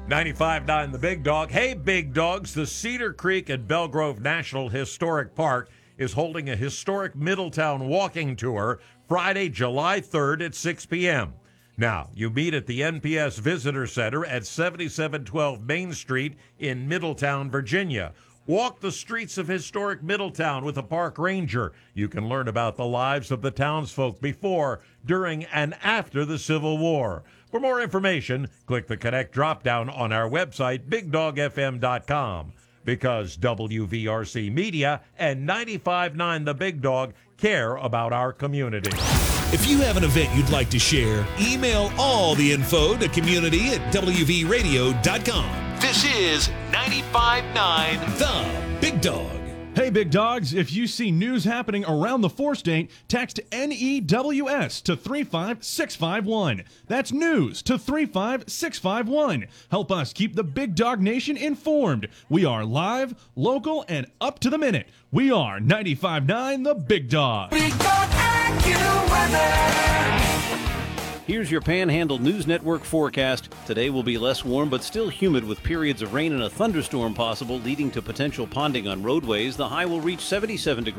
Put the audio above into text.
95.9 The Big Dog. Hey, Big Dogs, the Cedar Creek and Belgrove National Historic Park is holding a historic Middletown walking tour Friday, July 3rd at 6 p.m. Now, you meet at the NPS Visitor Center at 7712 Main Street in Middletown, Virginia. Walk the streets of historic Middletown with a park ranger. You can learn about the lives of the townsfolk before, during, and after the Civil War. For more information, click the Connect drop-down on our website, BigDogFM.com. Because WVRC Media and 95.9 The Big Dog care about our community. If you have an event you'd like to share, email all the info to community@WVRadio.com. This is 95.9 The Big Dog. Hey, Big Dogs, if you see news happening around the four-state, text NEWS to 35651. That's news to 35651. Help us keep the Big Dog Nation informed. We are live, local, and up to the minute. We are 95.9 The Big Dog. Big Dog AccuWeather. Here's your Panhandle News Network forecast. Today will be less warm but still humid with periods of rain and a thunderstorm possible, leading to potential ponding on roadways. The high will reach 77 degrees.